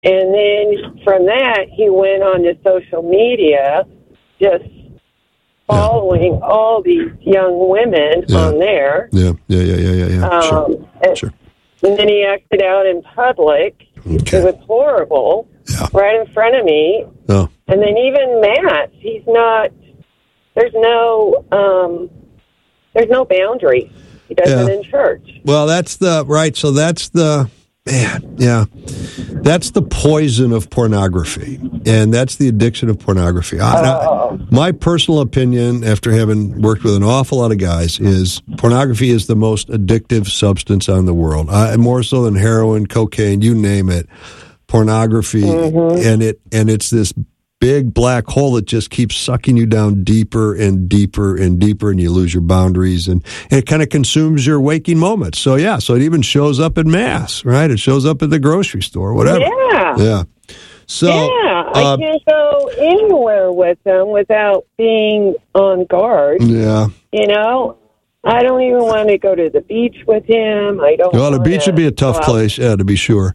And then from that, he went on to social media, just following all these young women on there. Yeah. Sure. And then he acted out in public. Okay. It was horrible. Yeah. Right in front of me. Oh. And then even Matt, he's not. There's no boundary. He does it in church. Well, that's the right. So that's the man. Yeah, that's the poison of pornography, and that's the addiction of pornography. My personal opinion, after having worked with an awful lot of guys, is pornography is the most addictive substance on the world. More so than heroin, cocaine, you name it. Pornography, and it's this big black hole that just keeps sucking you down deeper and deeper and deeper, and you lose your boundaries, and it kind of consumes your waking moments. So so it even shows up in mass, right? It shows up at the grocery store, whatever. Yeah. So I can't go anywhere with them without being on guard. Yeah. You know, I don't even want to go to the beach with him. I don't. Well, the beach would be a tough place, to be sure.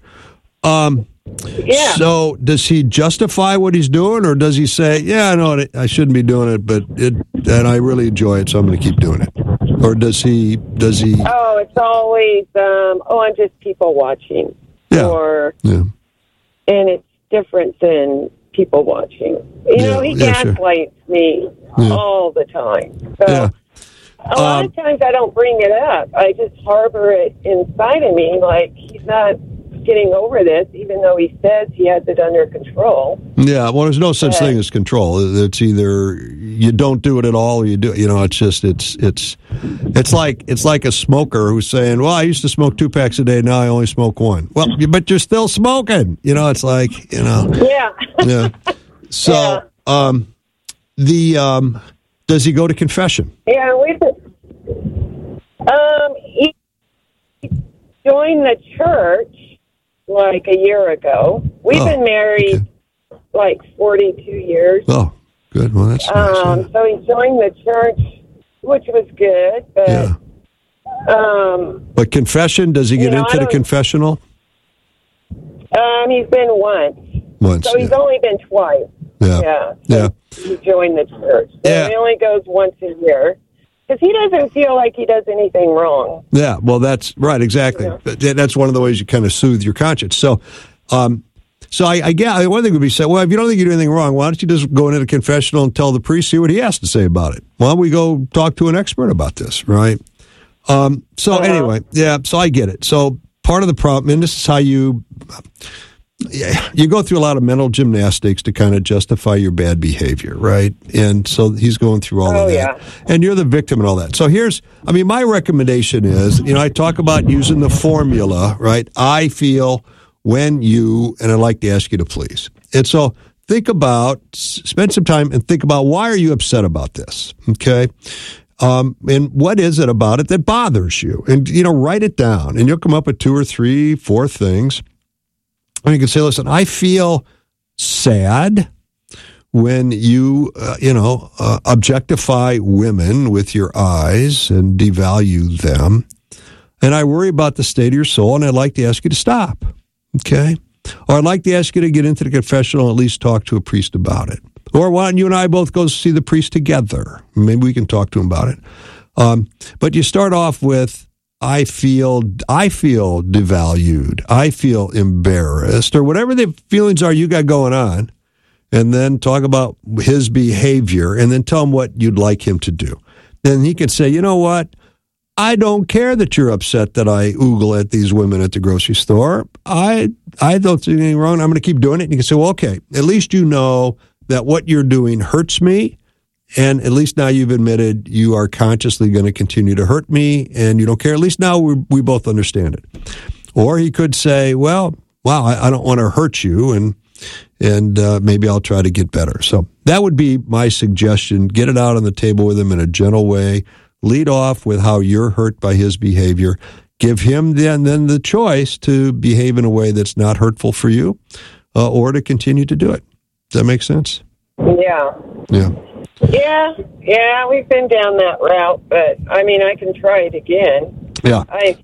So does he justify what he's doing, or does he say, I know I shouldn't be doing it, and I really enjoy it, so I'm going to keep doing it? Or does he? Oh, it's always, I'm just people watching. And it's different than people watching. You know, he gaslights me all the time. So a lot of times I don't bring it up. I just harbor it inside of me, like he's not getting over this, even though he says he has it under control. Yeah, well, there's no such thing as control. It's either you don't do it at all, or you do. You know, it's just it's like a smoker who's saying, "Well, I used to smoke 2 packs a day, now I only smoke 1." Well, but you're still smoking. You know, it's like Yeah. So, does he go to confession? Yeah, he joined the church like a year ago. We've been married like 42 years. Oh, good. Well, that's nice. So he joined the church, which was good. But confession, does he get into the confessional? He's been once. So he's only been twice. He joined the church. So he only goes once a year. Because he doesn't feel like he does anything wrong. Yeah, well, that's right, exactly. Yeah. That's one of the ways you kind of soothe your conscience. So, I get one thing would be said, well, if you don't think you do anything wrong, why don't you just go into the confessional and tell the priest, see what he has to say about it? Why don't we go talk to an expert about this, right? Anyway, so I get it. So part of the problem, and this is how you go through a lot of mental gymnastics to kind of justify your bad behavior, right? And so he's going through all of that. Yeah. And you're the victim and all that. So my recommendation is, I talk about using the formula, right? I feel when you, and I'd like to ask you to please. And so spend some time and think about, why are you upset about this? Okay. And what is it about it that bothers you? And, write it down, and you'll come up with 2 or 3, 4 things. And you can say, listen, I feel sad when you, objectify women with your eyes and devalue them. And I worry about the state of your soul, and I'd like to ask you to stop. Okay? Or I'd like to ask you to get into the confessional and at least talk to a priest about it. Or why don't you and I both go see the priest together? Maybe we can talk to him about it. But you start off with, I feel devalued, I feel embarrassed, or whatever the feelings are you got going on, and then talk about his behavior, and then tell him what you'd like him to do. Then he can say, you know what, I don't care that you're upset that I oogle at these women at the grocery store. I don't see anything wrong. I'm going to keep doing it. And you can say, well, okay, at least you know that what you're doing hurts me. And at least now you've admitted you are consciously going to continue to hurt me, and you don't care. At least now we both understand it. Or he could say, well, wow, I don't want to hurt you, and maybe I'll try to get better. So that would be my suggestion. Get it out on the table with him in a gentle way. Lead off with how you're hurt by his behavior. Give him then the choice to behave in a way that's not hurtful for you, or to continue to do it. Does that make sense? Yeah. Yeah, we've been down that route, but I can try it again. Yeah.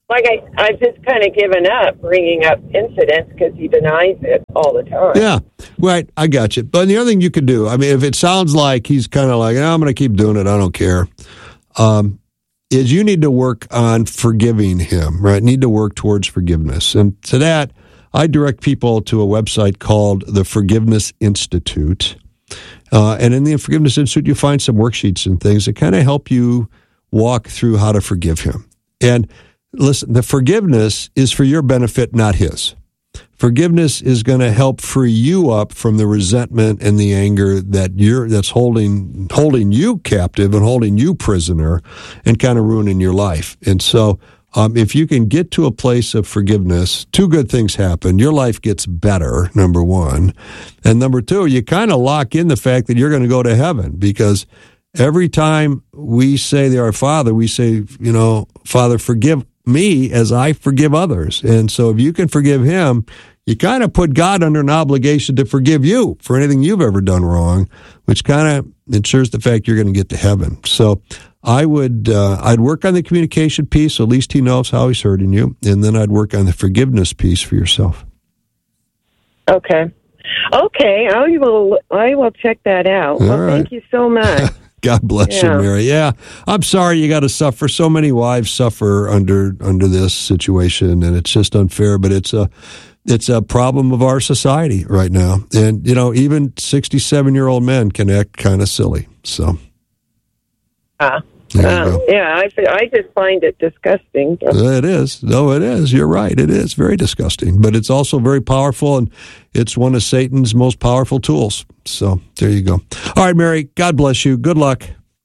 I've just kind of given up bringing up incidents because he denies it all the time. Yeah, right. I got you. But the other thing you could do, I mean, if it sounds like he's kind of like, I'm going to keep doing it, I don't care, is you need to work on forgiving him, right? Need to work towards forgiveness. And to that, I direct people to a website called the Forgiveness Institute. And in the Forgiveness Institute, you find some worksheets and things that kind of help you walk through how to forgive him. And listen, the forgiveness is for your benefit, not his. Forgiveness is going to help free you up from the resentment and the anger that's holding you captive and holding you prisoner and kind of ruining your life. And so if you can get to a place of forgiveness, two good things happen. Your life gets better, number one. And number two, you kind of lock in the fact that you're going to go to heaven, because every time we say to our Father, we say, Father, forgive me as I forgive others. And so if you can forgive him, you kind of put God under an obligation to forgive you for anything you've ever done wrong, which kind of ensures the fact you're going to get to heaven. So I'd work on the communication piece, so at least he knows how he's hurting you, and then I'd work on the forgiveness piece for yourself. Okay, I will check that out. All right. Thank you so much. God bless you, Mary. Yeah, I'm sorry you got to suffer. So many wives suffer under this situation, and it's just unfair. But it's a problem of our society right now, and even 67-year-old men can act kind of silly. So, I just find it disgusting. It is. No, it is. You're right. It is very disgusting, but it's also very powerful, and it's one of Satan's most powerful tools. So there you go. All right, Mary, God bless you. Good luck.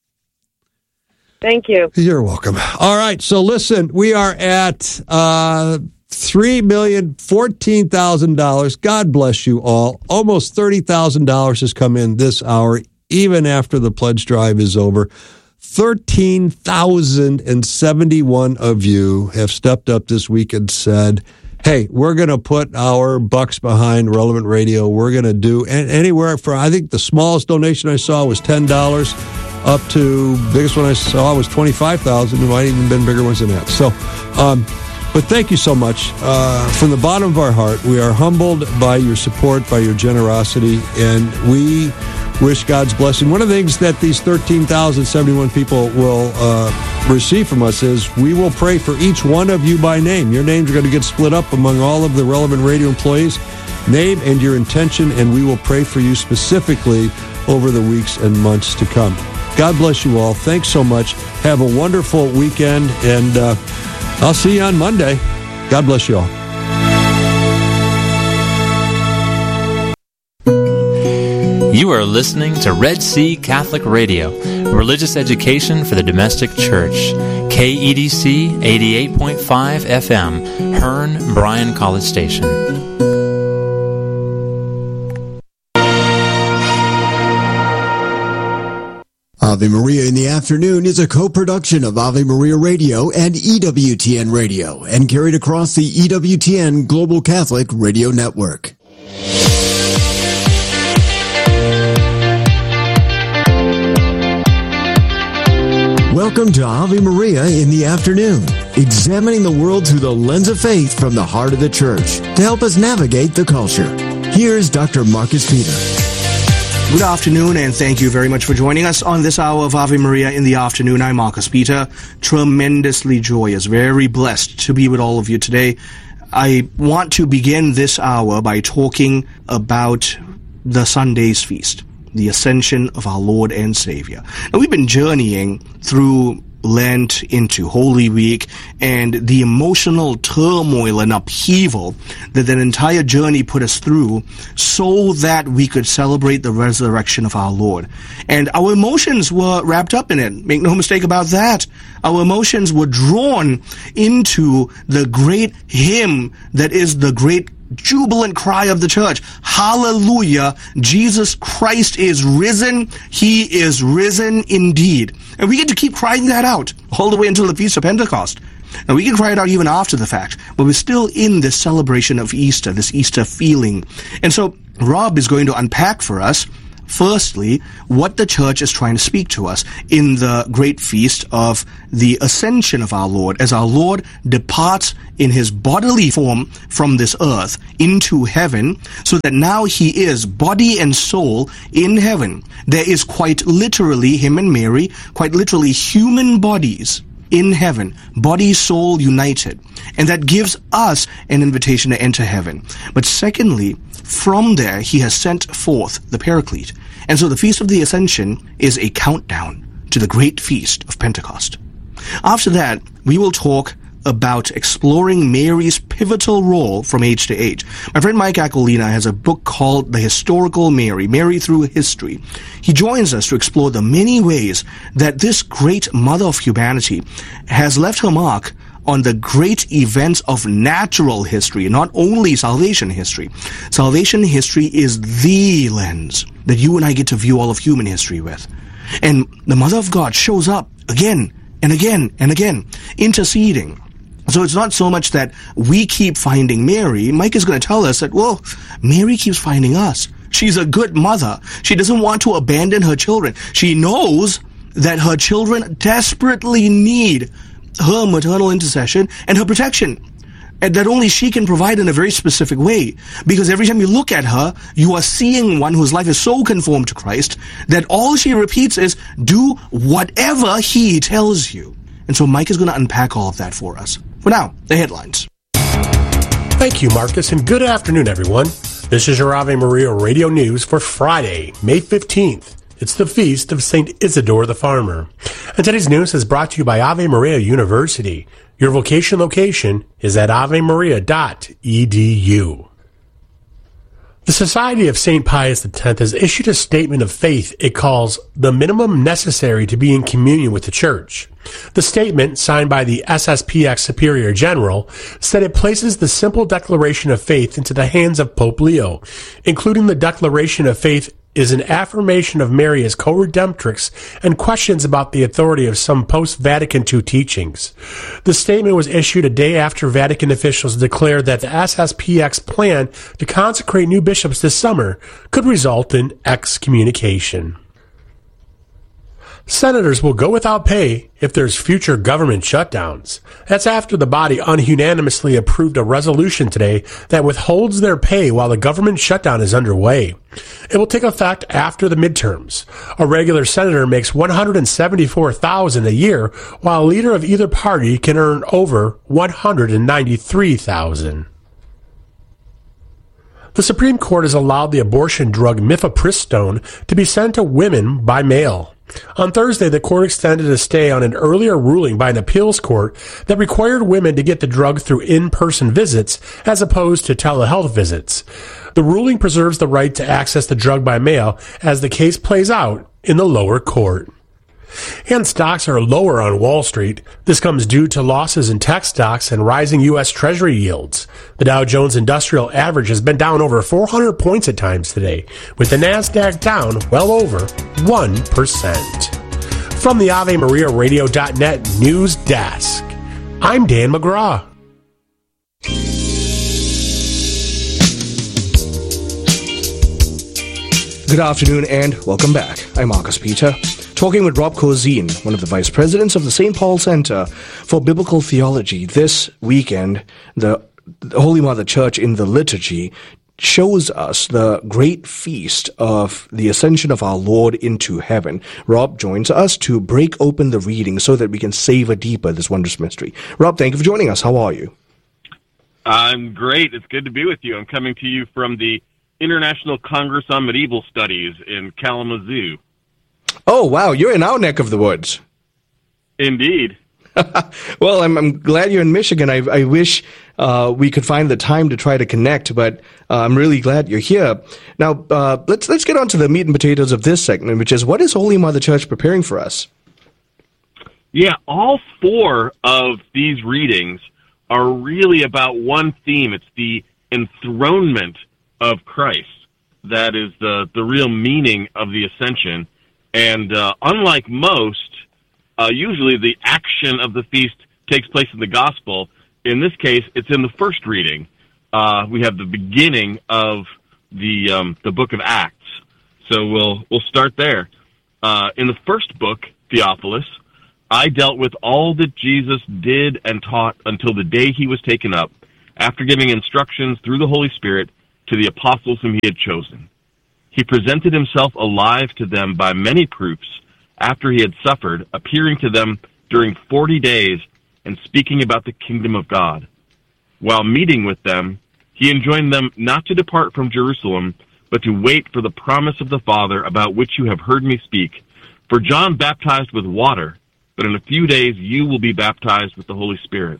Thank you. You're welcome. All right, so listen, we are at $3,014,000. God bless you all. Almost $30,000 has come in this hour, even after the pledge drive is over. 13,071 of you have stepped up this week and said, hey, we're going to put our bucks behind Relevant Radio. We're going to do anywhere from, I think the smallest donation I saw was $10 up to, biggest one I saw was $25,000. There might even been bigger ones than that. So, but thank you so much. From the bottom of our heart, we are humbled by your support, by your generosity, and we wish God's blessing. One of the things that these 13,071 people will receive from us is we will pray for each one of you by name. Your names are going to get split up among all of the Relevant Radio employees. Name and your intention, and we will pray for you specifically over the weeks and months to come. God bless you all. Thanks so much. Have a wonderful weekend, and I'll see you on Monday. God bless you all. You are listening to Red Sea Catholic Radio, religious education for the domestic church. KEDC 88.5 FM, Hearn, Bryan College Station. Ave Maria in the Afternoon is a co-production of Ave Maria Radio and EWTN Radio, and carried across the EWTN Global Catholic Radio Network. Welcome to Ave Maria in the Afternoon, examining the world through the lens of faith from the heart of the Church to help us navigate the culture. Here's Dr. Marcus Peter. Good afternoon, and thank you very much for joining us on this hour of Ave Maria in the Afternoon. I'm Marcus Peter, tremendously joyous, very blessed to be with all of you today. I want to begin this hour by talking about the Sunday's feast, the Ascension of our Lord and Savior. Now, we've been journeying through Lent into Holy Week and the emotional turmoil and upheaval that entire journey put us through so that we could celebrate the resurrection of our Lord. And our emotions were wrapped up in it. Make no mistake about that. Our emotions were drawn into the great hymn that is the great jubilant cry of the church. Hallelujah, Jesus Christ is risen. He is risen indeed. And we get to keep crying that out all the way until the Feast of Pentecost. Now, we can cry it out even after the fact, but we're still in this celebration of Easter, this Easter feeling. And so Rob is going to unpack for us firstly, what the church is trying to speak to us in the great feast of the ascension of our Lord, as our Lord departs in his bodily form from this earth into heaven, so that now he is body and soul in heaven. There is quite literally, him and Mary, quite literally human bodies in heaven, body, soul united. And that gives us an invitation to enter heaven. But secondly, from there, he has sent forth the Paraclete. And so the Feast of the Ascension is a countdown to the great feast of Pentecost. After that, we will talk about exploring Mary's pivotal role from age to age. My friend Mike Aquilina has a book called The Historical Mary, Mary Through History. He joins us to explore the many ways that this great mother of humanity has left her mark on the great events of natural history, not only salvation history. Salvation history is the lens that you and I get to view all of human history with. And the Mother of God shows up again and again and again, interceding. So it's not so much that we keep finding Mary. Mike is going to tell us that, well, Mary keeps finding us. She's a good mother. She doesn't want to abandon her children. She knows that her children desperately need her maternal intercession and her protection, and that only she can provide in a very specific way. Because every time you look at her, you are seeing one whose life is so conformed to Christ that all she repeats is, do whatever he tells you. And so Mike is going to unpack all of that for us. For now, the headlines. Thank you, Marcus, and good afternoon, everyone. This is your Ave Maria Radio News for Friday, May 15th. It's the feast of St. Isidore the Farmer. And today's news is brought to you by Ave Maria University. Your vocation location is at avemaria.edu. The Society of St. Pius X has issued a statement of faith it calls the minimum necessary to be in communion with the Church. The statement, signed by the SSPX Superior General, said it places the simple declaration of faith into the hands of Pope Leo, including the declaration of faith is an affirmation of Mary as co-redemptrix and questions about the authority of some post-Vatican II teachings. The statement was issued a day after Vatican officials declared that the SSPX plan to consecrate new bishops this summer could result in excommunication. Senators will go without pay if there's future government shutdowns. That's after the body ununanimously approved a resolution today that withholds their pay while the government shutdown is underway. It will take effect after the midterms. A regular senator makes $174,000 a year, while a leader of either party can earn over $193,000. The Supreme Court has allowed the abortion drug mifepristone to be sent to women by mail. On Thursday, the court extended a stay on an earlier ruling by an appeals court that required women to get the drug through in-person visits as opposed to telehealth visits. The ruling preserves the right to access the drug by mail as the case plays out in the lower court. And stocks are lower on Wall Street. This comes due to losses in tech stocks and rising U.S. Treasury yields. The Dow Jones Industrial Average has been down over 400 points at times today, with the NASDAQ down well over 1%. From the AveMariaRadio.net News Desk, I'm Dan McGraw. Good afternoon and welcome back. I'm Marcus Peter, talking with Rob Corzine, one of the vice presidents of the St. Paul Center for Biblical Theology. This weekend, the Holy Mother Church in the liturgy shows us the great feast of the ascension of our Lord into heaven. Rob joins us to break open the reading so that we can savor deeper this wondrous mystery. Rob, thank you for joining us. How are you? I'm great. It's good to be with you. I'm coming to you from the International Congress on Medieval Studies in Kalamazoo. Oh, wow. You're in our neck of the woods. Indeed. Well, I'm glad you're in Michigan. I wish we could find the time to try to connect, but I'm really glad you're here. Now, let's get on to the meat and potatoes of this segment, which is, what is Holy Mother Church preparing for us? Yeah, all four of these readings are really about one theme. It's the enthronement of Christ. That is the real meaning of the ascension. And unlike most, usually the action of the feast takes place in the gospel. In this case, it's in the first reading. We have the beginning of the book of Acts. So we'll start there. In the first book, Theophilus, I dealt with all that Jesus did and taught until the day he was taken up, after giving instructions through the Holy Spirit to the apostles whom he had chosen. He presented himself alive to them by many proofs after he had suffered, appearing to them during 40 days and speaking about the kingdom of God. While meeting with them, he enjoined them not to depart from Jerusalem, but to wait for the promise of the Father, about which you have heard me speak. For John baptized with water, but in a few days you will be baptized with the Holy Spirit.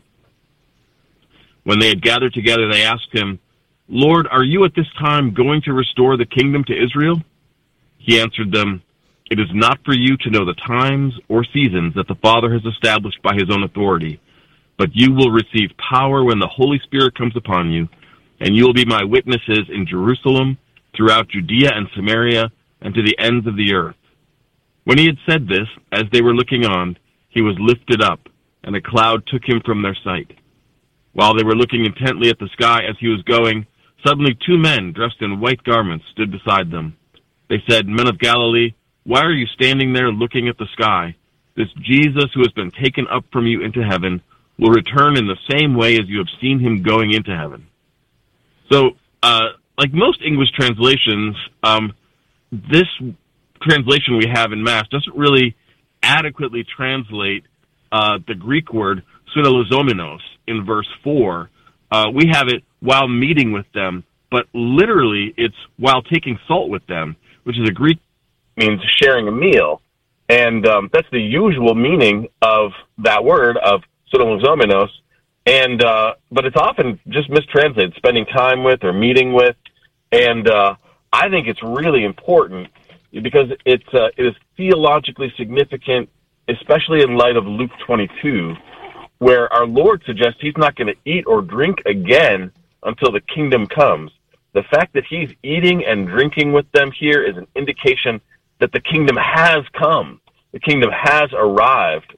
When they had gathered together, they asked him, Lord, are you at this time going to restore the kingdom to Israel? He answered them, It is not for you to know the times or seasons that the Father has established by his own authority, but you will receive power when the Holy Spirit comes upon you, and you will be my witnesses in Jerusalem, throughout Judea and Samaria, and to the ends of the earth. When he had said this, as they were looking on, he was lifted up, and a cloud took him from their sight. While they were looking intently at the sky as he was going, suddenly 2 men dressed in white garments stood beside them. They said, Men of Galilee, why are you standing there looking at the sky? This Jesus who has been taken up from you into heaven will return in the same way as you have seen him going into heaven. So, like most English translations, this translation we have in Mass doesn't really adequately translate the Greek word pseudo-lozomenos in verse 4. We have it while meeting with them, but literally it's while taking salt with them, which is a Greek means sharing a meal. And that's the usual meaning of that word, of pseudo-lozomenos. And but it's often just mistranslated, spending time with or meeting with. And I think it's really important because it is theologically significant, especially in light of Luke 22, where our Lord suggests he's not going to eat or drink again until the kingdom comes. The fact that he's eating and drinking with them here is an indication that the kingdom has come. The kingdom has arrived.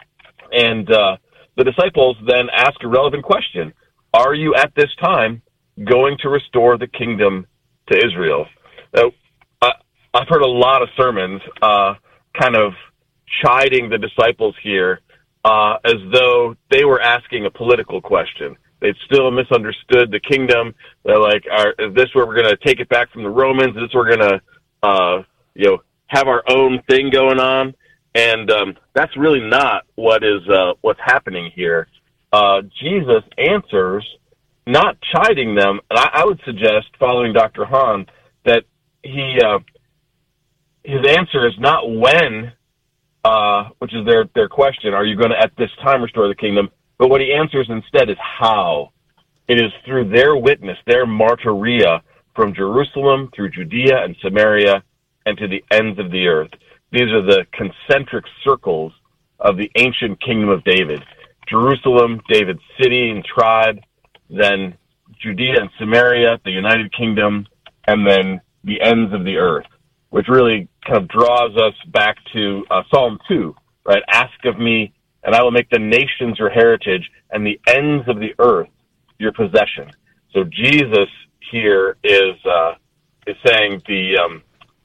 And the disciples then ask a relevant question. Are you at this time going to restore the kingdom to Israel? Now, I've heard a lot of sermons kind of chiding the disciples here as though they were asking a political question. They'd still misunderstood the kingdom. They're like, is this where we're going to take it back from the Romans? Is this where we're going to have our own thing going on? And that's really not what's happening here. Jesus answers, not chiding them. And I would suggest, following Dr. Hahn, that his answer is not when, which is their question, are you going to at this time restore the kingdom? But what he answers instead is how. It is through their witness, their martyria, from Jerusalem through Judea and Samaria and to the ends of the earth. These are the concentric circles of the ancient kingdom of David. Jerusalem, David's city and tribe, then Judea and Samaria, the United Kingdom, and then the ends of the earth, which really kind of draws us back to Psalm 2, right? Ask of me, and I will make the nations your heritage, and the ends of the earth your possession. So Jesus here is saying the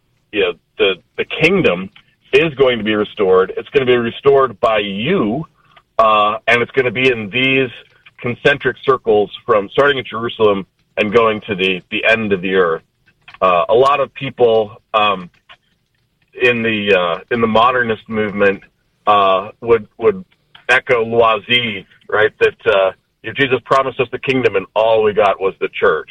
kingdom is going to be restored. It's going to be restored by you, and it's going to be in these concentric circles from starting at Jerusalem and going to the end of the earth. A lot of people in the modernist movement would echo Loisy, right? That Jesus promised us the kingdom and all we got was the church.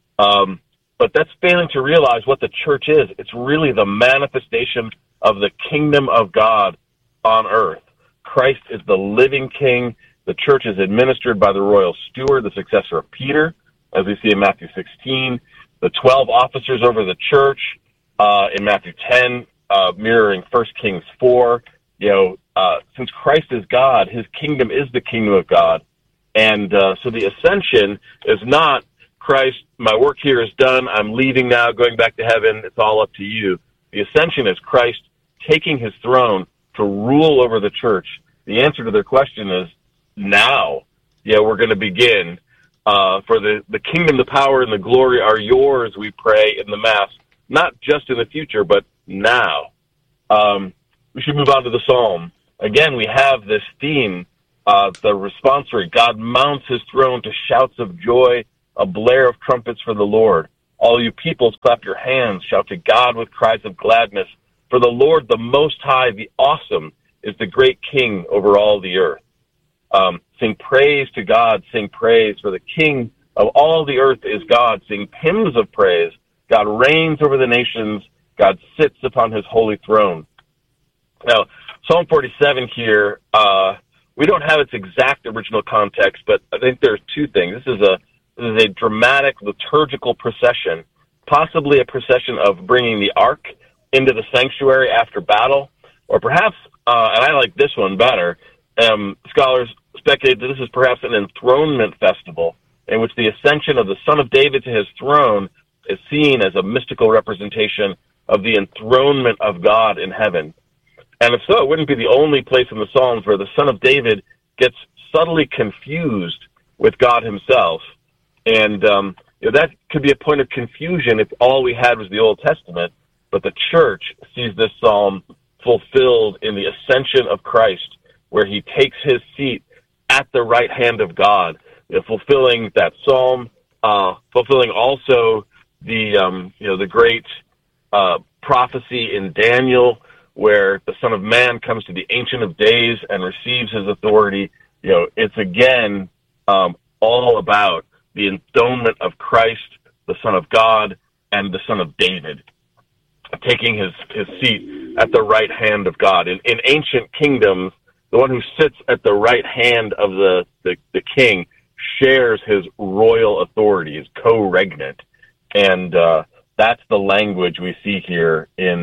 But that's failing to realize what the church is. It's really the manifestation of the kingdom of God on earth. Christ is the living king. The church is administered by the royal steward, the successor of Peter, as we see in Matthew 16. The 12 officers over the church in Matthew 10, mirroring 1 Kings 4. Since Christ is God, his kingdom is the kingdom of God. And so the ascension is not, Christ, my work here is done, I'm leaving now, going back to heaven, it's all up to you. The ascension is Christ taking his throne to rule over the church. The answer to their question is now. We're going to begin. For the kingdom, the power, and the glory are yours, we pray in the Mass. not just in the future, but now. We should move on to the psalm. Again, we have this theme, the responsory. God mounts his throne to shouts of joy, a blare of trumpets for the Lord. All you peoples, clap your hands, shout to God with cries of gladness. For the Lord, the Most High, the Awesome, is the great King over all the earth. Sing praise to God, sing praise, for the King of all the earth is God. Sing hymns of praise. God reigns over the nations. God sits upon his holy throne. Now, Psalm 47 here, we don't have its exact original context, but I think there's two things. This is a dramatic liturgical procession, possibly a procession of bringing the ark into the sanctuary after battle, or perhaps, and I like this one better, scholars speculate that this is perhaps an enthronement festival in which the ascension of the Son of David to his throne is seen as a mystical representation of the enthronement of God in heaven. And if so, it wouldn't be the only place in the Psalms where the Son of David gets subtly confused with God himself. And that could be a point of confusion if all we had was the Old Testament, but the church sees this psalm fulfilled in the ascension of Christ, where he takes his seat at the right hand of God, fulfilling that psalm, fulfilling also the great prophecy in Daniel, where the Son of Man comes to the Ancient of Days and receives his authority. It's again all about the enthronement of Christ, the Son of God, and the Son of David, taking his seat at the right hand of God. In ancient kingdoms, the one who sits at the right hand of the king shares his royal authority, is co-regnant. And that's the language we see here in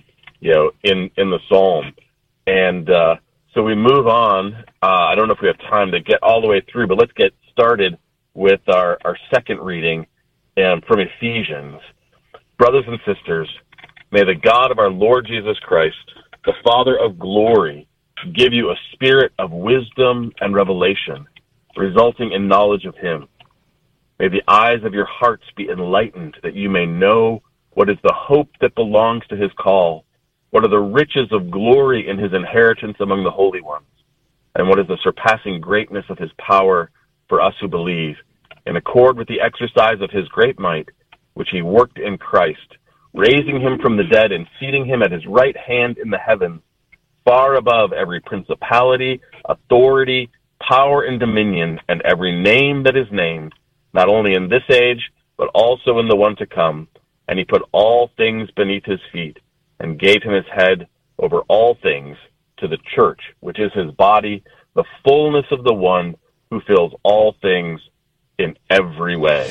the psalm. And so we move on. I don't know if we have time to get all the way through, but let's get started with our second reading from Ephesians. Brothers and sisters, may the God of our Lord Jesus Christ, the Father of glory, give you a spirit of wisdom and revelation, resulting in knowledge of him. May the eyes of your hearts be enlightened, that you may know what is the hope that belongs to his call, what are the riches of glory in his inheritance among the holy ones, and what is the surpassing greatness of his power for us who believe, in accord with the exercise of his great might, which he worked in Christ, raising him from the dead and seating him at his right hand in the heavens, far above every principality, authority, power, and dominion, and every name that is named, not only in this age, but also in the one to come. And he put all things beneath his feet, and gave him his head over all things to the church, which is his body, the fullness of the one who fills all things in every way.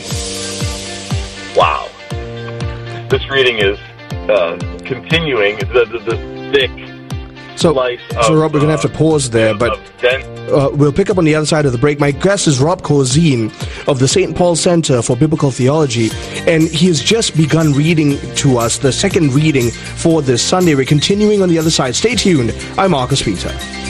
Wow. This reading is continuing the thick slice of... So, Rob, we're going to have to pause there, but we'll pick up on the other side of the break. My guest is Rob Corzine of the St. Paul Center for Biblical Theology, and he has just begun reading to us the second reading for this Sunday. We're continuing on the other side. Stay tuned. I'm Marcus Peter.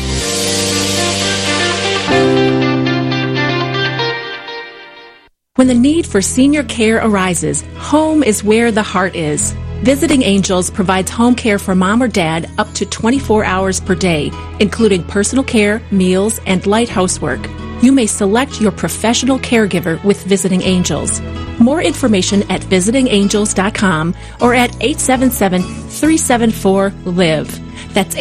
When the need for senior care arises, home is where the heart is. Visiting Angels provides home care for mom or dad up to 24 hours per day, including personal care, meals, and light housework. You may select your professional caregiver with Visiting Angels. More information at visitingangels.com or at 877-374-LIVE. That's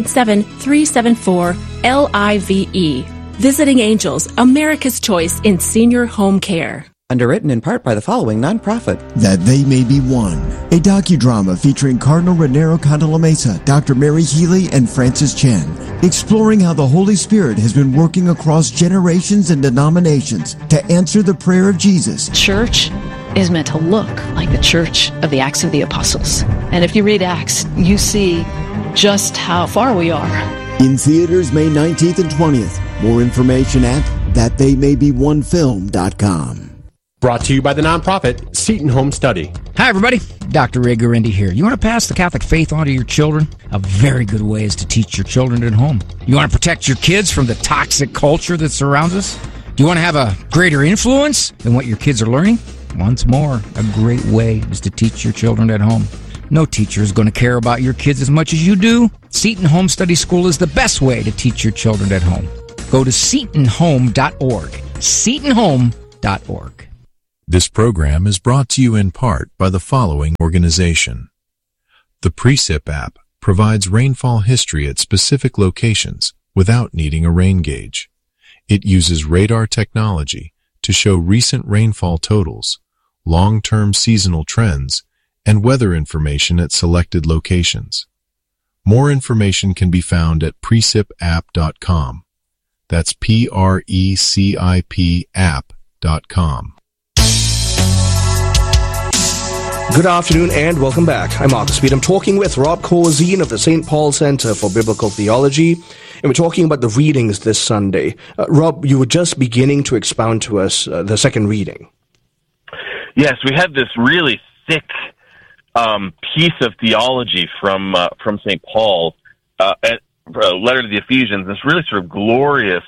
877-374-LIVE. Visiting Angels, America's choice in senior home care. Underwritten in part by the following nonprofit. That They May Be One, a docudrama featuring Cardinal Raniero Cantalamessa, Dr. Mary Healy, and Francis Chan, exploring how the Holy Spirit has been working across generations and denominations to answer the prayer of Jesus. Church is meant to look like the church of the Acts of the Apostles. And if you read Acts, you see just how far we are. In theaters May 19th and 20th. More information at thattheymay-be-one-film.com. Brought to you by the nonprofit Seton Home Study. Hi, everybody. Dr. Ray Gurendi here. You want to pass the Catholic faith on to your children? A very good way is to teach your children at home. You want to protect your kids from the toxic culture that surrounds us? Do you want to have a greater influence than what your kids are learning? Once more, a great way is to teach your children at home. No teacher is going to care about your kids as much as you do. Seton Home Study School is the best way to teach your children at home. Go to setonhome.org. setonhome.org. This program is brought to you in part by the following organization. The Precip app provides rainfall history at specific locations without needing a rain gauge. It uses radar technology to show recent rainfall totals, long-term seasonal trends, and weather information at selected locations. More information can be found at precipapp.com. That's PRECIP app.com. Good afternoon and welcome back. I'm Marcus Speed. I'm talking with Rob Corzine of the St. Paul Center for Biblical Theology, and we're talking about the readings this Sunday. Rob, you were just beginning to expound to us the second reading. Yes, we had this really thick piece of theology from St. Paul, letter to the Ephesians, this really sort of glorious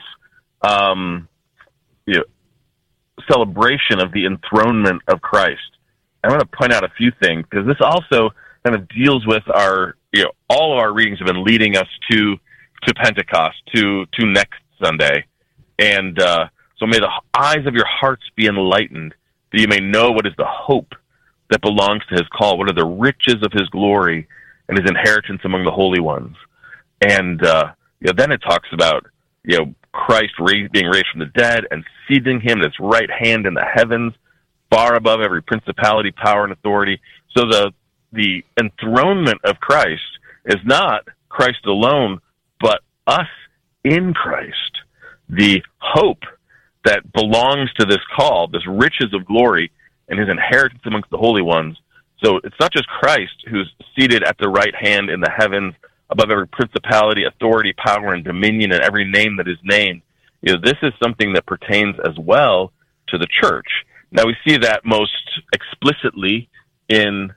celebration of the enthronement of Christ. I want to point out a few things, because this also kind of deals with our, all of our readings have been leading us to Pentecost, to next Sunday. And so may the eyes of your hearts be enlightened, that you may know what is the hope that belongs to his call, what are the riches of his glory and his inheritance among the holy ones. And then it talks about Christ being raised from the dead and seating him at his right hand in the heavens, far above every principality, power, and authority. So the enthronement of Christ is not Christ alone, but us in Christ. The hope that belongs to this call, this riches of glory, and his inheritance amongst the holy ones. So it's not just Christ who's seated at the right hand in the heavens, above every principality, authority, power, and dominion, and every name that is named. This is something that pertains as well to the church. Now, we see that most explicitly in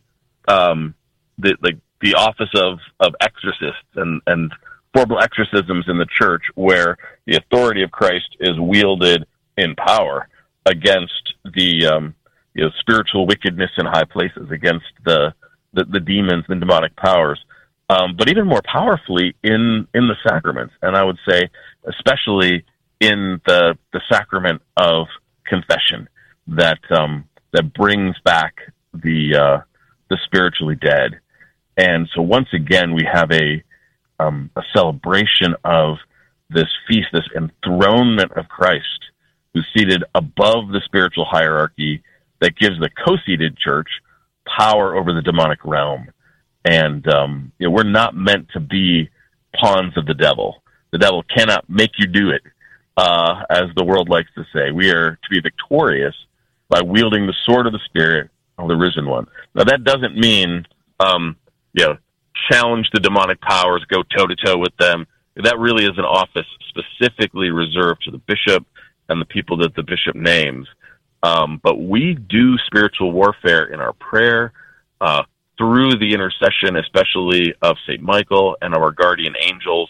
the office of exorcists and formal exorcisms in the church, where the authority of Christ is wielded in power against the spiritual wickedness in high places, against the demons and demonic powers. But even more powerfully in the sacraments, and I would say especially in the sacrament of confession, that brings back the spiritually dead. And so once again, we have a celebration of this feast, this enthronement of Christ, who's seated above the spiritual hierarchy, that gives the co-seated church power over the demonic realm. And we're not meant to be pawns of the devil. The devil cannot make you do it, as the world likes to say. We are to be victorious by wielding the sword of the Spirit of the risen one. Now, that doesn't mean, challenge the demonic powers, go toe-to-toe with them. That really is an office specifically reserved to the bishop and the people that the bishop names. But we do spiritual warfare in our prayer, through the intercession, especially of St. Michael and our guardian angels.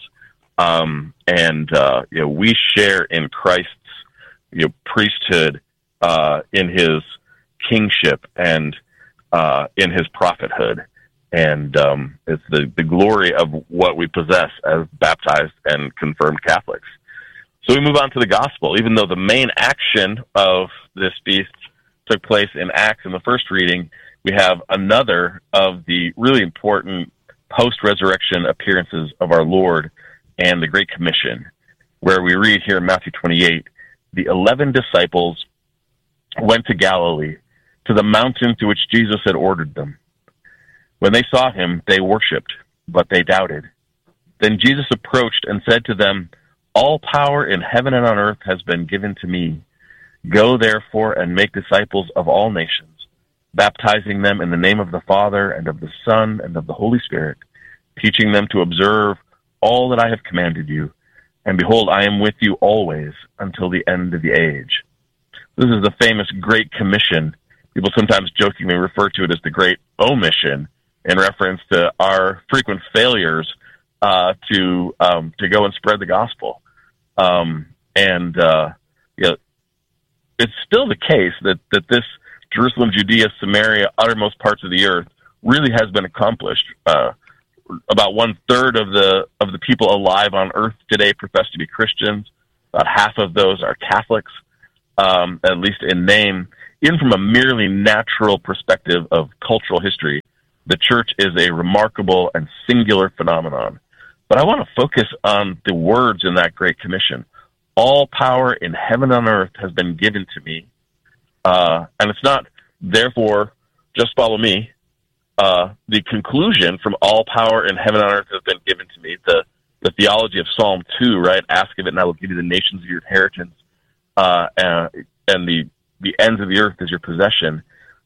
We share in Christ's priesthood, in his kingship, and in his prophethood. And it's the glory of what we possess as baptized and confirmed Catholics. So we move on to the gospel. Even though the main action of this feast took place in Acts in the first reading, we have another of the really important post-resurrection appearances of our Lord and the Great Commission, where we read here in Matthew 28, the 11 disciples went to Galilee, to the mountain to which Jesus had ordered them. When they saw him, they worshipped, but they doubted. Then Jesus approached and said to them, "All power in heaven and on earth has been given to me. Go therefore and make disciples of all nations, baptizing them in the name of the Father and of the Son and of the Holy Spirit, teaching them to observe all that I have commanded you. And behold, I am with you always until the end of the age." This is the famous Great Commission. People sometimes jokingly refer to it as the Great Omission, in reference to our frequent failures to go and spread the gospel. It's still the case that this Jerusalem, Judea, Samaria, uttermost parts of the earth, really has been accomplished. About 1/3 of the people alive on earth today profess to be Christians. About half of those are Catholics, at least in name. Even from a merely natural perspective of cultural history, the church is a remarkable and singular phenomenon. But I want to focus on the words in that Great Commission. All power in heaven and earth has been given to me. And it's not, therefore, just follow me. The conclusion from all power in heaven and earth has been given to me. The theology of Psalm 2, right? Ask of it and I will give you the nations of your inheritance, and the ends of the earth is your possession.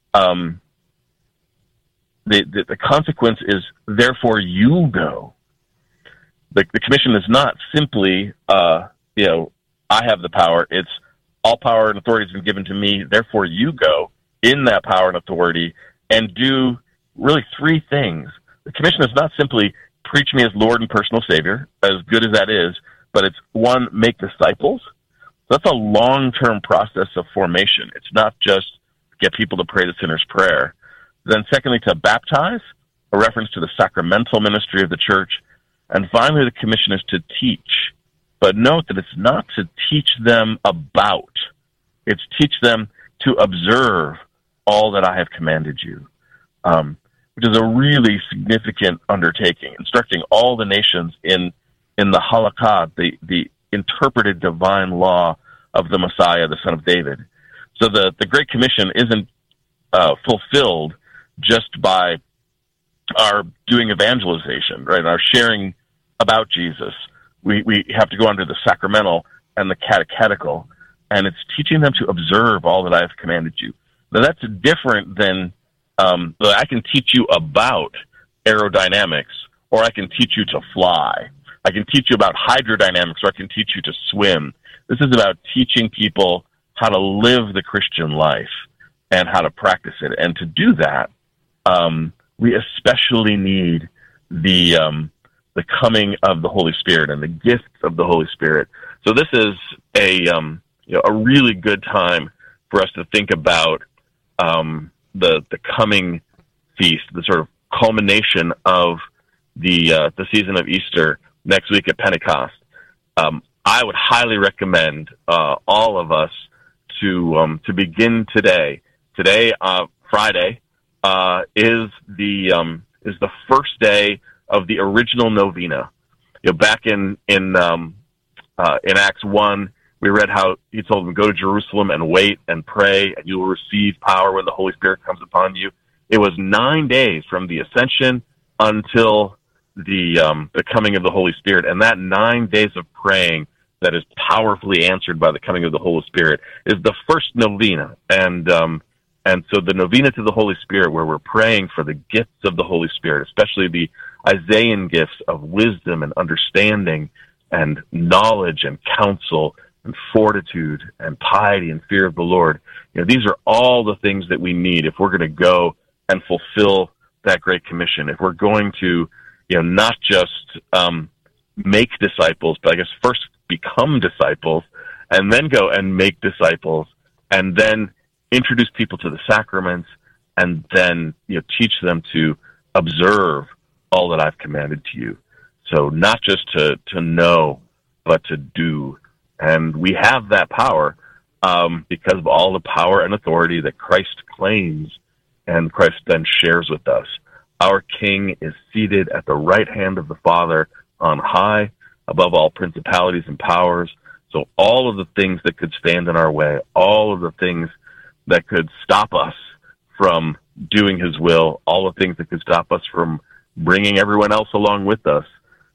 The consequence is, therefore you go. The commission is not simply, I have the power. It's all power and authority has been given to me. Therefore you go in that power and authority and do really three things. The commission is not simply preach me as Lord and personal Savior, as good as that is, but it's one, make disciples. That's a long-term process of formation. It's not just get people to pray the sinner's prayer. Then secondly, to baptize, a reference to the sacramental ministry of the church. And finally, the commission is to teach. But note that it's not to teach them about. It's teach them to observe all that I have commanded you, which is a really significant undertaking, instructing all the nations in the halakha, the interpreted divine law of the Messiah, the Son of David. So the Great Commission isn't fulfilled just by our doing evangelization, right? Our sharing about Jesus. We have to go under the sacramental and the catechetical, and it's teaching them to observe all that I have commanded you. Now that's different than I can teach you about aerodynamics, or I can teach you to fly. I can teach you about hydrodynamics, or I can teach you to swim. This is about teaching people how to live the Christian life and how to practice it. And to do that, we especially need the coming of the Holy Spirit and the gift of the Holy Spirit. So this is a really good time for us to think about the coming feast, the sort of culmination of the season of Easter next week at Pentecost. I would highly recommend all of us to begin today. Today, Friday, is the first day of the original novena. Back in Acts 1, we read how he told them, go to Jerusalem and wait and pray, and you will receive power when the Holy Spirit comes upon you. It was 9 days from the ascension until the coming of the Holy Spirit, and that 9 days of praying that is powerfully answered by the coming of the Holy Spirit is the first novena. And so the novena to the Holy Spirit, where we're praying for the gifts of the Holy Spirit, especially the Isaiah gifts of wisdom and understanding and knowledge and counsel and fortitude and piety and fear of the Lord. These are all the things that we need if we're going to go and fulfill that Great Commission. If we're going to, not just make disciples, but I guess first become disciples, and then go and make disciples, and then introduce people to the sacraments, and then teach them to observe all that I've commanded to you. So not just to know, but to do. And we have that power because of all the power and authority that Christ claims and Christ then shares with us. Our King is seated at the right hand of the Father on high, above all principalities and powers. So all of the things that could stand in our way, all of the things that could stop us from doing his will, all the things that could stop us from bringing everyone else along with us,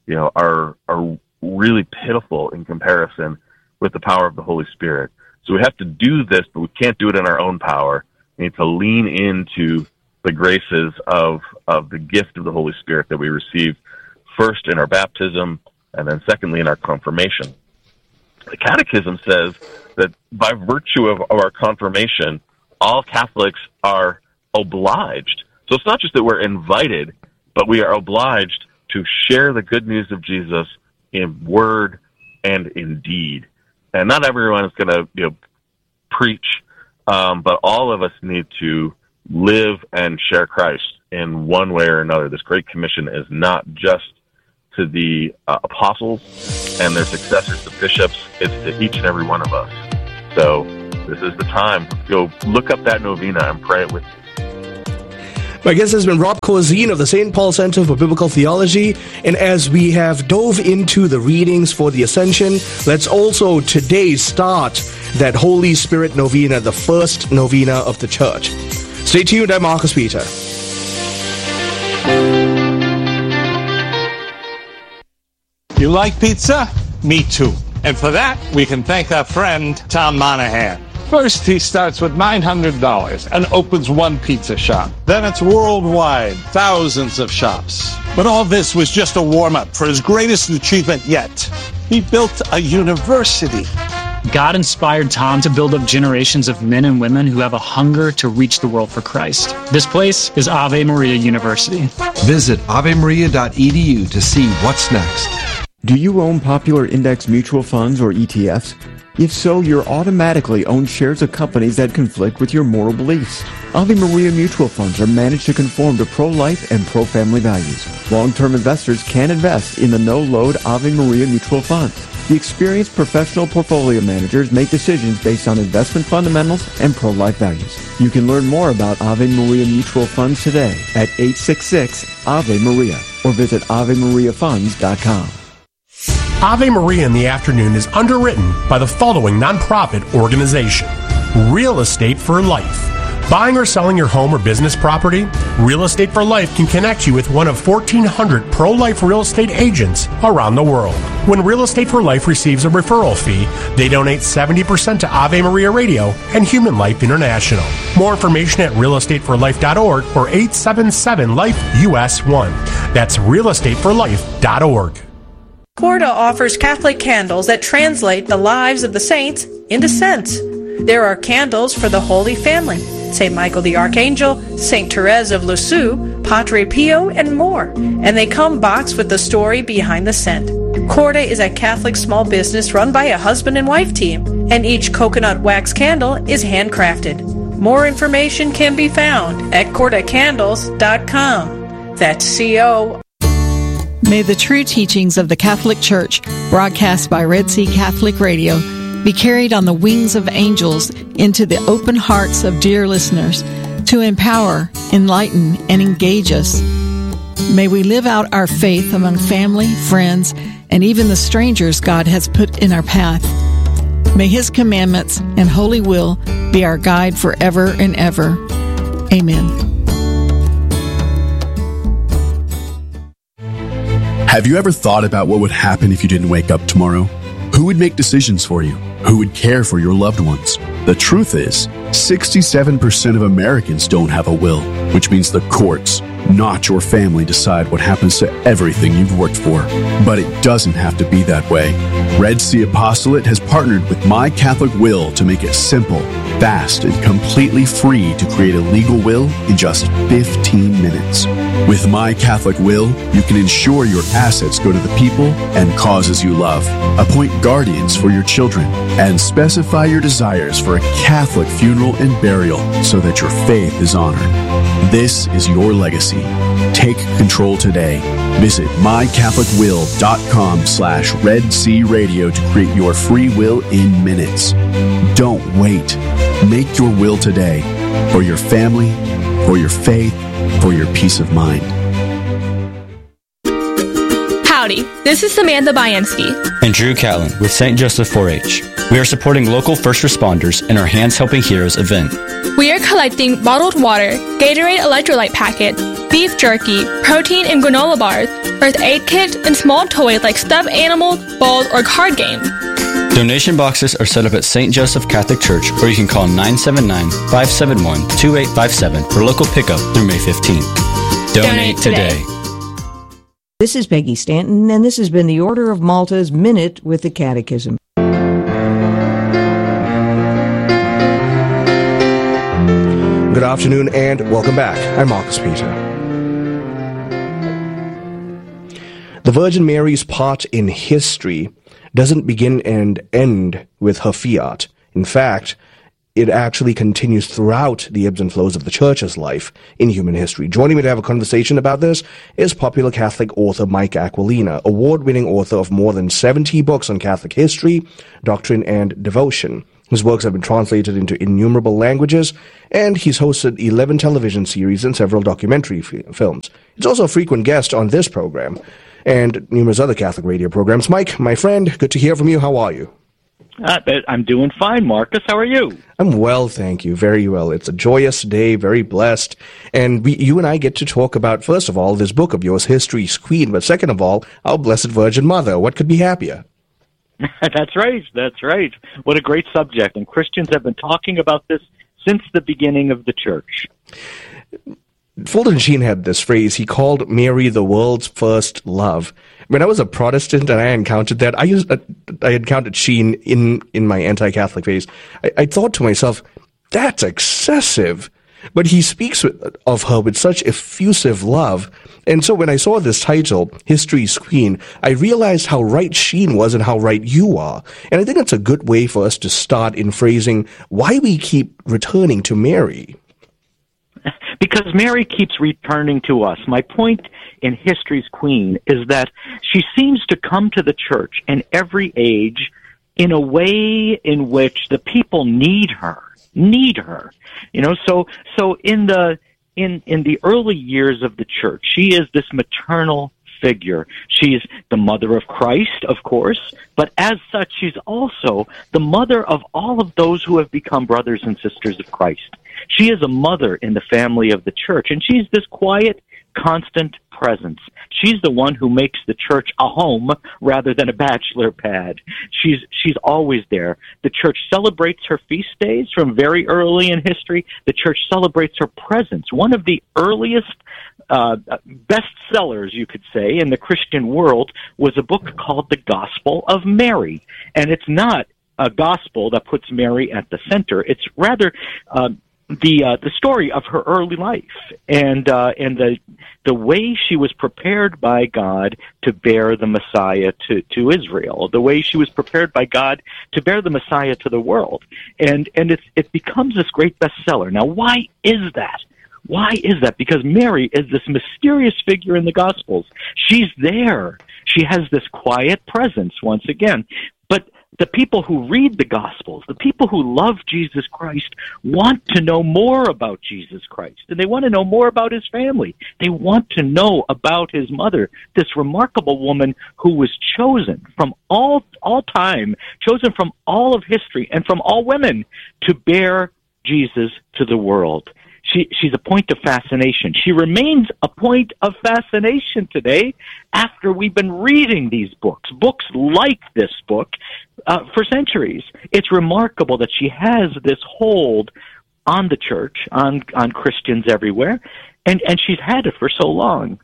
are really pitiful in comparison with the power of the Holy Spirit. So we have to do this, but we can't do it in our own power. We need to lean into the graces of the gift of the Holy Spirit that we receive first in our baptism and then secondly in our confirmation. The Catechism says that by virtue of our confirmation, all Catholics are obliged. So it's not just that we're invited, but we are obliged to share the good news of Jesus in word and in deed. And not everyone is going to preach but all of us need to live and share Christ in one way or another. This Great Commission is not just to the apostles and their successors, the bishops. It's to each and every one of us. So this is the time. Go look up that novena and pray it with you. My guest has been Rob Corzine of the St. Paul Center for Biblical Theology. And as we have dove into the readings for the Ascension, let's also today start that Holy Spirit novena, the first novena of the Church. Stay tuned. I'm Marcus Peter. You like pizza? Me too. And for that, we can thank our friend, Tom Monahan. First, he starts with $900 and opens one pizza shop. Then it's worldwide, thousands of shops. But all this was just a warm-up for his greatest achievement yet. He built a university. God inspired Tom to build up generations of men and women who have a hunger to reach the world for Christ. This place is Ave Maria University. Visit avemaria.edu to see what's next. Do you own popular index mutual funds or ETFs? If so, you're automatically own shares of companies that conflict with your moral beliefs. Ave Maria mutual funds are managed to conform to pro-life and pro-family values. Long-term investors can invest in the no-load Ave Maria mutual funds. The experienced professional portfolio managers make decisions based on investment fundamentals and pro-life values. You can learn more about Ave Maria mutual funds today at 866-AVE-MARIA or visit AveMariaFunds.com. Ave Maria in the Afternoon is underwritten by the following nonprofit organization: Real Estate for Life. Buying or selling your home or business property? Real Estate for Life can connect you with one of 1,400 pro-life real estate agents around the world. When Real Estate for Life receives a referral fee, they donate 70% to Ave Maria Radio and Human Life International. More information at realestateforlife.org or 877-LIFE-US1. That's realestateforlife.org. Corda offers Catholic candles that translate the lives of the saints into scents. There are candles for the Holy Family, St. Michael the Archangel, St. Therese of Lisieux, Padre Pio, and more. And they come boxed with the story behind the scent. Corda is a Catholic small business run by a husband and wife team, and each coconut wax candle is handcrafted. More information can be found at cordacandles.com. That's C-O. May the true teachings of the Catholic Church, broadcast by Red Sea Catholic Radio, be carried on the wings of angels into the open hearts of dear listeners to empower, enlighten, and engage us. May we live out our faith among family, friends, and even the strangers God has put in our path. May His commandments and holy will be our guide forever and ever. Amen. Have you ever thought about what would happen if you didn't wake up tomorrow? Who would make decisions for you? Who would care for your loved ones? The truth is, 67% of Americans don't have a will, which means the courts, not your family, decide what happens to everything you've worked for. But it doesn't have to be that way. Red Sea Apostolate has partnered with My Catholic Will to make it simple, fast, and completely free to create a legal will in just 15 minutes. With My Catholic Will, you can ensure your assets go to the people and causes you love, appoint guardians for your children, and specify your desires for a Catholic funeral and burial so that your faith is honored. This is your legacy. Take control today. Visit mycatholicwill.com/Red Sea Radio to create your free will in minutes. Don't wait. Make your will today for your family, for your faith, for your peace of mind. Howdy, this is Samantha Bayansky and Drew Callan with St. Joseph 4-H. We are supporting local first responders in our Hands Helping Heroes event. We are collecting bottled water, Gatorade electrolyte packet, beef jerky, protein and granola bars, first aid kits, and small toys like stuffed animals, balls, or card games. Donation boxes are set up at St. Joseph Catholic Church, or you can call 979-571-2857 for local pickup through May 15th. Donate today. This is Peggy Stanton, and this has been the Order of Malta's Minute with the Catechism. Good afternoon and welcome back. I'm Marcus Peter. The Virgin Mary's part in history doesn't begin and end with her fiat. In fact, it actually continues throughout the ebbs and flows of the church's life in human history. Joining me to have a conversation about this is popular Catholic author Mike Aquilina, award-winning author of more than 70 books on Catholic history, doctrine, and devotion. His works have been translated into innumerable languages, and he's hosted 11 television series and several documentary films. He's also a frequent guest on this program and numerous other Catholic radio programs. Mike, my friend, good to hear from you. How are you? I'm doing fine, Marcus. How are you? I'm well, thank you. Very well. It's a joyous day, very blessed. And you and I get to talk about, first of all, this book of yours, History's Queen, but second of all, our Blessed Virgin Mother. What could be happier? That's right. That's right. What a great subject. And Christians have been talking about this since the beginning of the church. Fulton Sheen had this phrase. He called Mary the world's first love. When I was a Protestant and I encountered that, I encountered Sheen in my anti-Catholic phase. I thought to myself, that's excessive. But he speaks of her with such effusive love. And so when I saw this title, History's Queen, I realized how right Sheen was and how right you are. And I think it's a good way for us to start in phrasing why we keep returning to Mary. Because Mary keeps returning to us. My point in History's Queen is that she seems to come to the church in every age in a way in which the people need her. So in the early years of the church, she is this maternal figure. She's the mother of Christ, of course, but as such, she's also the mother of all of those who have become brothers and sisters of Christ. She is a mother in the family of the church, and she's this quiet, constant presence. She's the one who makes the church a home rather than a bachelor pad. She's always there. The church celebrates her feast days from very early in history. The church celebrates her presence. One of the earliest bestsellers, you could say, in the Christian world was a book called The Gospel of Mary. And it's not a gospel that puts Mary at the center. It's rather the story of her early life and the way she was prepared by God to bear the Messiah to Israel, the way she was prepared by God to bear the Messiah to the world, and it becomes this great bestseller. Now, why is that? Why is that? Because Mary is this mysterious figure in the Gospels. She's there. She has this quiet presence once again, but the people who read the Gospels, the people who love Jesus Christ, want to know more about Jesus Christ, and they want to know more about his family. They want to know about his mother, this remarkable woman who was chosen from all time, chosen from all of history, and from all women to bear Jesus to the world. She's a point of fascination. She remains a point of fascination today after we've been reading these books like this book, for centuries. It's remarkable that she has this hold on the church, on Christians everywhere, and she's had it for so long.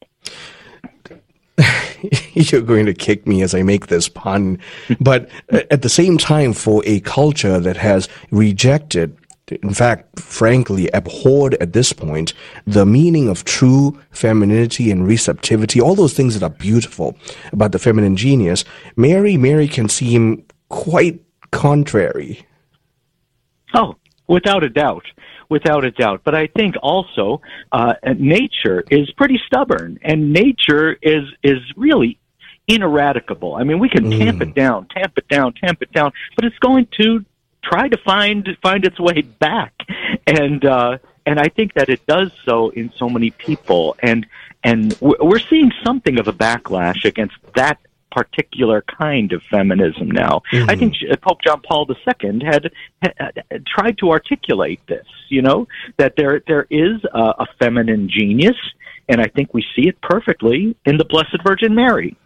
You're going to kick me as I make this pun, but at the same time, for a culture that has rejected, in fact, frankly, abhorred at this point, the meaning of true femininity and receptivity, all those things that are beautiful about the feminine genius, Mary can seem quite contrary. Oh, without a doubt. But I think also nature is pretty stubborn, and nature is really ineradicable. I mean, we can tamp it down, but it's going to try to find its way back, and I think that it does so in so many people, and we're seeing something of a backlash against that particular kind of feminism now. Mm-hmm. I think Pope John Paul II had tried to articulate this, that there is a feminine genius, and I think we see it perfectly in the Blessed Virgin Mary.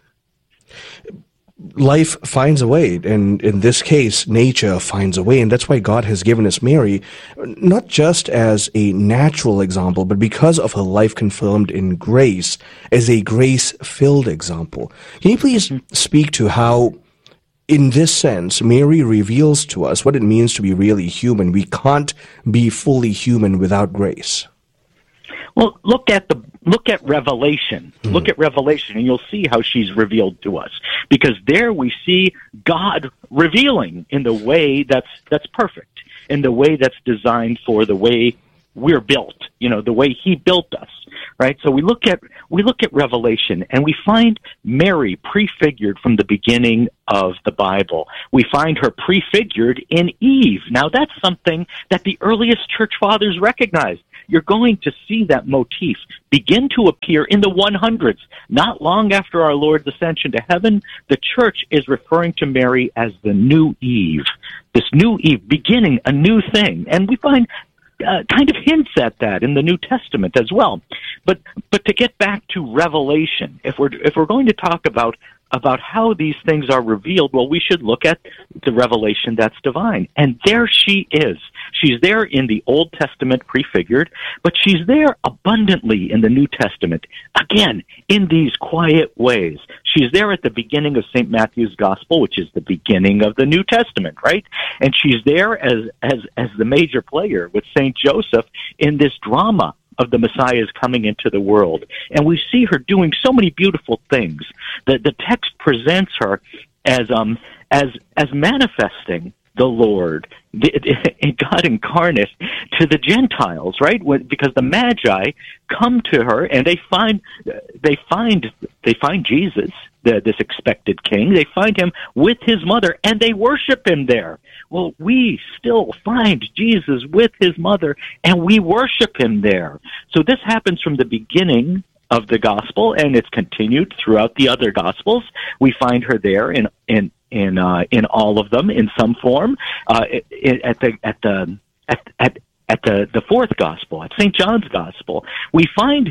Life finds a way, and in this case, nature finds a way, and that's why God has given us Mary, not just as a natural example, but because of her life confirmed in grace, as a grace-filled example. Can you please speak to how, in this sense, Mary reveals to us what it means to be really human? We can't be fully human without grace. Well, look at Revelation. Look at Revelation, and you'll see how she's revealed to us. Because there we see God revealing in the way that's perfect. in the way that's designed for the way we're built, the way he built us, right? So we look at Revelation, and we find Mary prefigured from the beginning of the Bible. We find her prefigured in Eve. Now, that's something that the earliest church fathers recognized. You're going to see that motif begin to appear in the 100s. Not long after our Lord's ascension to heaven, the church is referring to Mary as the new Eve. This new Eve, beginning a new thing. And we find kind of hints at that in the New Testament as well. But to get back to Revelation, if we're going to talk about how these things are revealed, well, we should look at the revelation that's divine. And there she is. She's there in the Old Testament prefigured, but she's there abundantly in the New Testament, again, in these quiet ways. She's there at the beginning of St. Matthew's Gospel, which is the beginning of the New Testament, right? And she's there as the major player with St. Joseph in this drama of the Messiah's coming into the world. And we see her doing so many beautiful things. The text presents her as manifesting the Lord, God incarnate, to the Gentiles, right? Because the Magi come to her and they find Jesus, this expected king. They find him with his mother and they worship him there. Well, we still find Jesus with his mother and we worship him there. So this happens from the beginning of the gospel, and it's continued throughout the other gospels. We find her there in all of them in some form. At the fourth gospel, at St. John's gospel, we find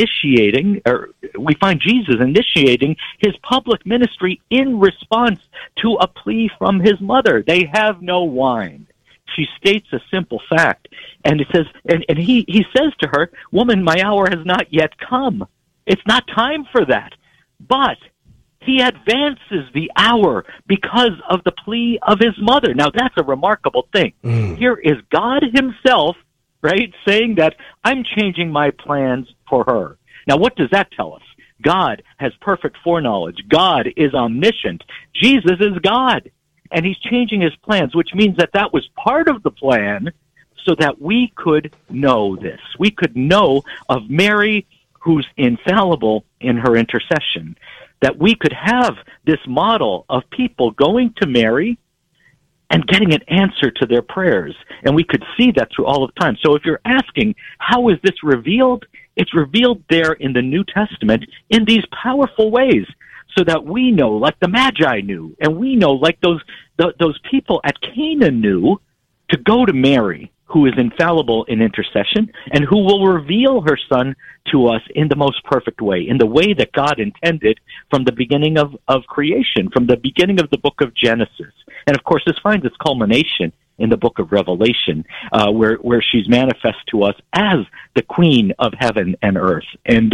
Jesus initiating his public ministry in response to a plea from his mother. They have no wine. She states a simple fact, and it says, and he says to her, "Woman, my hour has not yet come." It's not time for that. But he advances the hour because of the plea of his mother. Now, that's a remarkable thing. Here is God himself, right, saying that I'm changing my plans for her. Now, what does that tell us? God has perfect foreknowledge. God is omniscient. Jesus is God. And he's changing his plans, which means that was part of the plan so that we could know this. We could know of Mary, who's infallible in her intercession, that we could have this model of people going to Mary and getting an answer to their prayers. And we could see that through all of time. So if you're asking, how is this revealed? It's revealed there in the New Testament in these powerful ways, so that we know, like the Magi knew, and we know, like those people at Cana knew, to go to Mary, who is infallible in intercession, and who will reveal her Son to us in the most perfect way, in the way that God intended from the beginning of creation, from the beginning of the book of Genesis. And of course, this finds its culmination in the book of Revelation, where she's manifest to us as the Queen of heaven and earth. And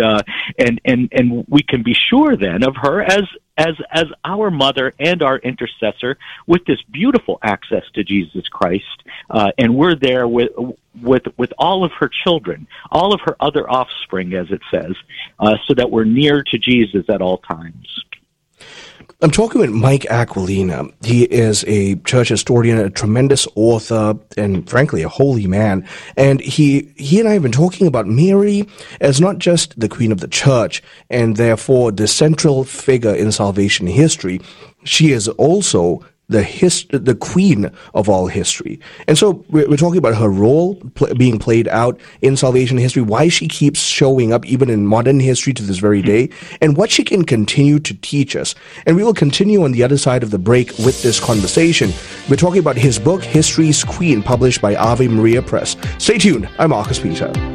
we can be sure then of her as our mother and our intercessor, with this beautiful access to Jesus Christ. And we're there with all of her children, all of her other offspring, as it says, so that we're near to Jesus at all times. I'm talking with Mike Aquilina. He is a church historian, a tremendous author, and frankly, a holy man. And he and I have been talking about Mary as not just the queen of the church, and therefore the central figure in salvation history. She is also the queen of all history. And so we're talking about her role being played out in salvation history, why she keeps showing up even in modern history to this very day, and what she can continue to teach us. And we will continue on the other side of the break with this conversation. We're talking about his book, History's Queen, published by Ave Maria Press. Stay tuned. I'm Marcus Peter.